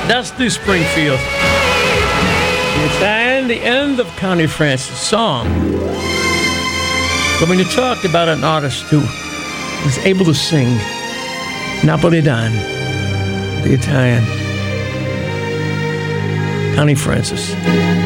Dusty Springfield. And the end of Connie Francis' song. But when you talk about an artist who was able to sing Napolitan, the Italian, Connie Francis.